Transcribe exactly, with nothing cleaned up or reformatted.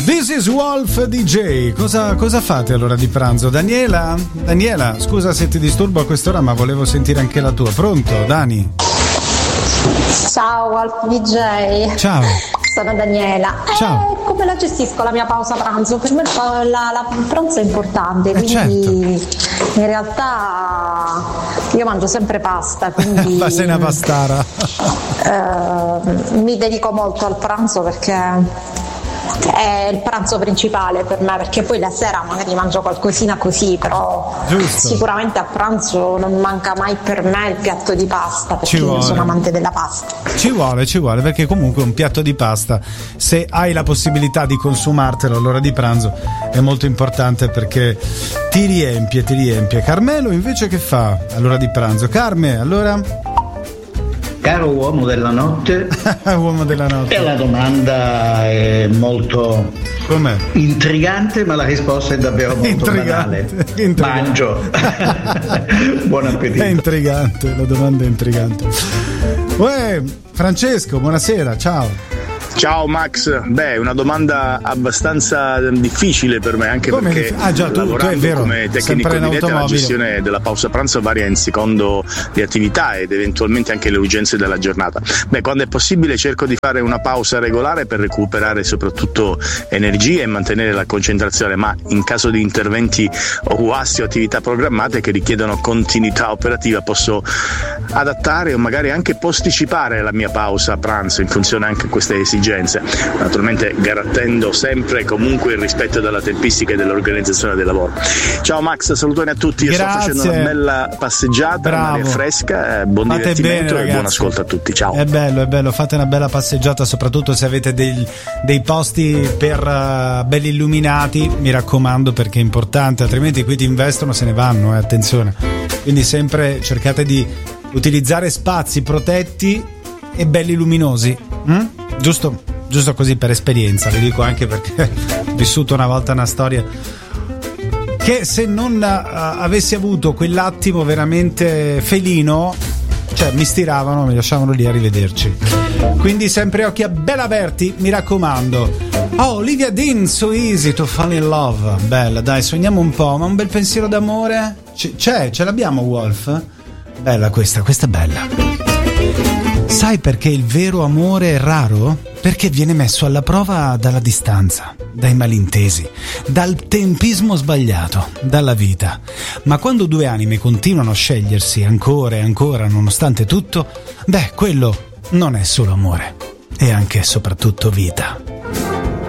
This is Wolf D J. Cosa, cosa fate all'ora di pranzo? Daniela? Daniela, scusa se ti disturbo a quest'ora, ma volevo sentire anche la tua. Pronto, Dani? Ciao Wolf D J. Ciao. Sono Daniela. Ciao. Eh, come la gestisco la mia pausa pranzo? Per me la, la, la pranzo è importante, eh quindi certo. In realtà io mangio sempre pasta, quindi ma sei una pastara. eh, mi dedico molto al pranzo perché è il pranzo principale per me, perché poi la sera magari mangio qualcosina così, però Giusto. Sicuramente a pranzo non manca mai per me il piatto di pasta, perché io sono amante della pasta. Ci vuole, ci vuole, perché comunque un piatto di pasta, se hai la possibilità di consumartelo all'ora di pranzo, è molto importante perché ti riempie, ti riempie. Carmelo invece che fa all'ora di pranzo? Carme, allora? Caro uomo della notte, uomo della notte. E la domanda è molto Com'è? intrigante, ma la risposta è davvero molto intrigante. banale. Intrigante. Mangio. Buon appetito. È intrigante, la domanda è intrigante. Uè, Francesco, buonasera, ciao. Ciao Max, beh, una domanda abbastanza difficile per me, anche come perché ah, già, tu, lavorando tu è vero, come tecnico di rete la gestione della pausa pranzo varia in secondo le attività ed eventualmente anche le urgenze della giornata. Beh, quando è possibile cerco di fare una pausa regolare per recuperare soprattutto energie e mantenere la concentrazione, ma in caso di interventi o guasti o attività programmate che richiedono continuità operativa posso adattare o magari anche posticipare la mia pausa pranzo in funzione anche a queste esigenze. Naturalmente garantendo sempre e comunque il rispetto della tempistica e dell'organizzazione del lavoro. Ciao Max, salutoni a tutti. Io Grazie. sto facendo una bella passeggiata, aria fresca, eh, buon fate divertimento bene, e buon ascolto a tutti. Ciao. È bello, è bello, fate una bella passeggiata, soprattutto se avete dei, dei posti per uh, belli illuminati, mi raccomando, perché è importante, altrimenti qui ti investono, se ne vanno, eh, attenzione. Quindi sempre cercate di utilizzare spazi protetti e belli luminosi. Mm? Giusto, giusto così per esperienza, vi dico anche perché ho vissuto una volta una storia che se non uh, avessi avuto quell'attimo veramente felino, cioè mi stiravano, mi lasciavano lì, arrivederci. Quindi sempre occhi a bella aperti, mi raccomando. Oh, Olivia Dean, So Easy to Fall in Love. Bella, dai, sogniamo un po', ma un bel pensiero d'amore? C- c'è, ce l'abbiamo, Wolf? Bella questa, questa è bella. Sai perché il vero amore è raro? Perché viene messo alla prova dalla distanza, dai malintesi, dal tempismo sbagliato, dalla vita. Ma quando due anime continuano a scegliersi ancora e ancora nonostante tutto, beh, quello non è solo amore, è anche e soprattutto vita.